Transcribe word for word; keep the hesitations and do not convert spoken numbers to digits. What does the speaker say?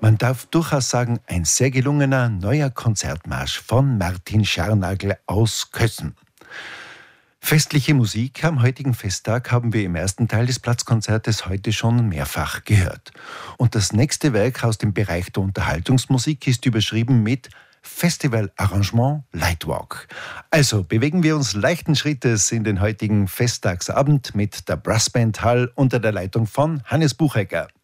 Man darf durchaus sagen, ein sehr gelungener neuer Konzertmarsch von Martin Scharnagl aus Kössen. Festliche Musik am heutigen Festtag haben wir im ersten Teil des Platzkonzertes heute schon mehrfach gehört. Und das nächste Werk aus dem Bereich der Unterhaltungsmusik ist überschrieben mit Festivalarrangement Lightwalk. Also bewegen wir uns leichten Schrittes in den heutigen Festtagsabend mit der Brassband Hall unter der Leitung von Hannes Buchecker.